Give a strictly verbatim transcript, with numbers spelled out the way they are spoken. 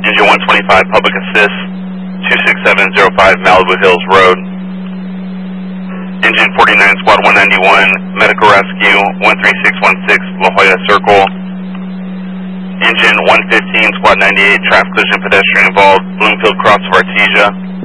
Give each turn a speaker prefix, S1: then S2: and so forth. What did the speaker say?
S1: Engine one twenty-five, Public Assist, two six seven zero five Malibu Hills Road. Engine forty-nine, Squad one ninety-one, Medical Rescue, one three six one six La Jolla Circle. Engine one fifteen, Squad ninety-eight, Traffic Collision Pedestrian involved, Bloomfield Cross of Artesia.